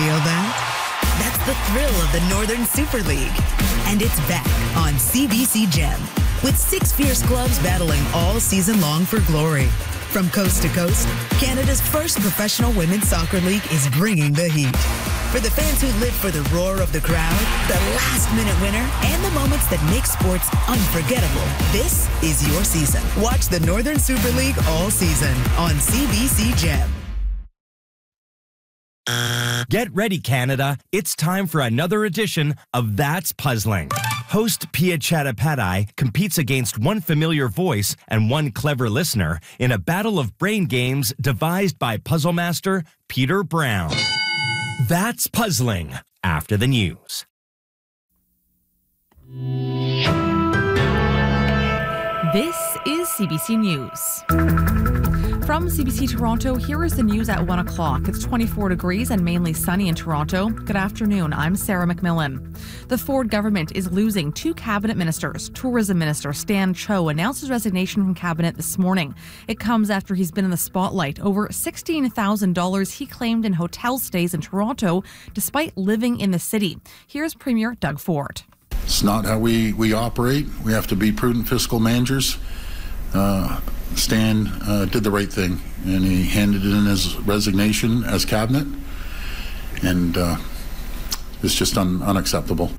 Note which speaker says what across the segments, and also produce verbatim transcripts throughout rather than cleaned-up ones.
Speaker 1: Feel that? That's the thrill of the Northern Super League. And it's back on C B C Gem, with six fierce clubs battling all season long for glory. From coast to coast, Canada's first professional women's soccer league is bringing the heat. For the fans who live for the roar of the crowd, the last-minute winner, and the moments that make sports unforgettable, this is your season. Watch the Northern Super League all season on C B C Gem.
Speaker 2: Get ready, Canada. It's time for another edition of That's Puzzling. Host Pia Chattopadhyay competes against one familiar voice and one clever listener in a battle of brain games devised by puzzle master Peter Brown. That's Puzzling, after the news.
Speaker 3: This is C B C News. From C B C Toronto, here is the news at one o'clock. It's twenty-four degrees and mainly sunny in Toronto. Good afternoon. I'm Sarah McMillan. The Ford government is losing two cabinet ministers. Tourism Minister Stan Cho announced his resignation from cabinet this morning. It comes after he's been in the spotlight. Over sixteen thousand dollars he claimed in hotel stays in Toronto, despite living in the city. Here's Premier Doug Ford.
Speaker 4: It's not how we, we operate. We have to be prudent fiscal managers. Uh, Stan uh, did the right thing, and he handed in his resignation as cabinet, and uh, it's just un- unacceptable.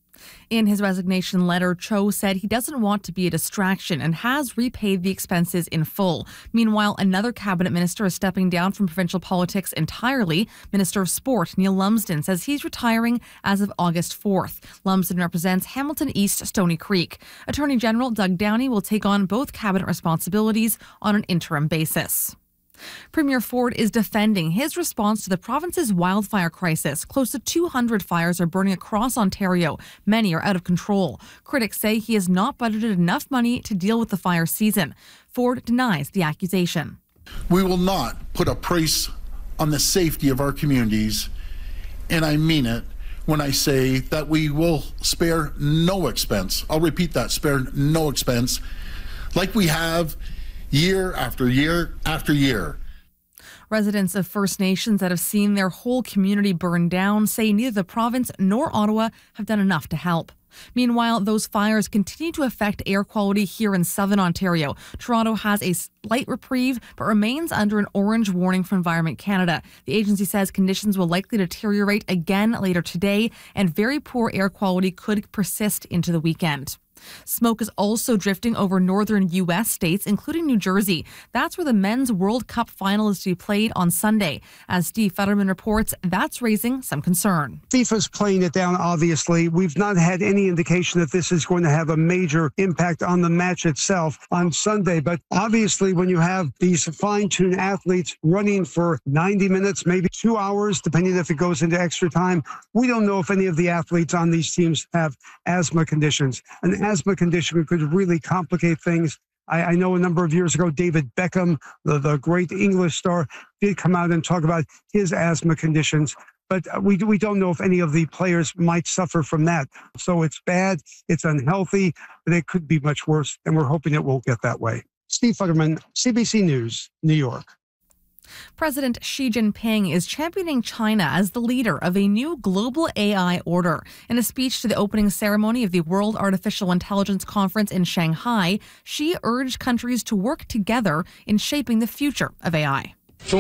Speaker 3: In his resignation letter, Cho said he doesn't want to be a distraction and has repaid the expenses in full. Meanwhile, another cabinet minister is stepping down from provincial politics entirely. Minister of Sport Neil Lumsden says he's retiring as of August fourth. Lumsden represents Hamilton East Stony Creek. Attorney General Doug Downey will take on both cabinet responsibilities on an interim basis. Premier Ford is defending his response to the province's wildfire crisis. Close to two hundred fires are burning across Ontario. Many are out of control. Critics say he has not budgeted enough money to deal with the fire season. Ford denies the accusation.
Speaker 4: We will not put a price on the safety of our communities, and I mean it when I say that we will spare no expense. I'll repeat that, spare no expense, like we have year after year after year.
Speaker 3: Residents of First Nations that have seen their whole community burn down say neither the province nor Ottawa have done enough to help. Meanwhile, those fires continue to affect air quality here in southern Ontario. Toronto has a slight reprieve, but remains under an orange warning from Environment Canada. The agency says conditions will likely deteriorate again later today, and very poor air quality could persist into the weekend. Smoke is also drifting over northern U S states, including New Jersey. That's where the Men's World Cup final is to be played on Sunday. As Steve Futterman reports, that's raising some concern.
Speaker 5: FIFA's playing it down, obviously. We've not had any indication that this is going to have a major impact on the match itself on Sunday. But obviously, when you have these fine-tuned athletes running for ninety minutes, maybe two hours, depending if it goes into extra time, we don't know if any of the athletes on these teams have asthma conditions. An asthma condition could really complicate things. I, I know a number of years ago, David Beckham, the, the great English star, did come out and talk about his asthma conditions. But we, we don't know if any of the players might suffer from that. So it's bad, it's unhealthy, but it could be much worse, and we're hoping it won't get that way. Steve Futterman, C B C News, New York.
Speaker 3: President Xi Jinping is championing China as the leader of a new global A I order. In a speech to the opening ceremony of the World Artificial Intelligence Conference in Shanghai, Xi urged countries to work together in shaping the future of A I.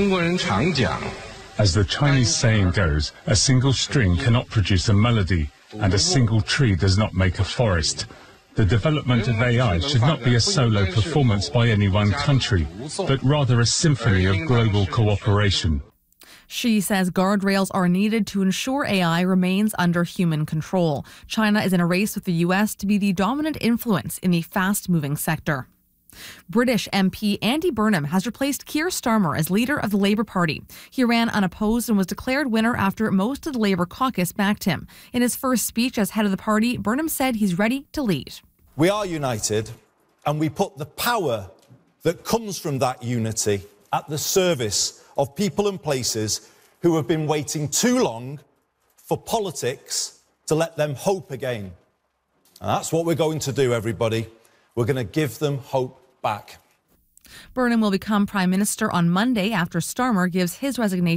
Speaker 6: As the Chinese saying goes, a single string cannot produce a melody, and a single tree does not make a forest. The development of A I should not be a solo performance by any one country, but rather a symphony of global cooperation.
Speaker 3: Xi says guardrails are needed to ensure A I remains under human control. China is in a race with the U S to be the dominant influence in the fast-moving sector. British M P Andy Burnham has replaced Keir Starmer as leader of the Labour Party. He ran unopposed and was declared winner after most of the Labour caucus backed him. In his first speech as head of the party, Burnham said he's ready to lead.
Speaker 7: We are united, and we put the power that comes from that unity at the service of people and places who have been waiting too long for politics to let them hope again. And that's what we're going to do, everybody. We're going to give them hope back.
Speaker 3: Burnham will become Prime Minister on Monday after Starmer gives his resignation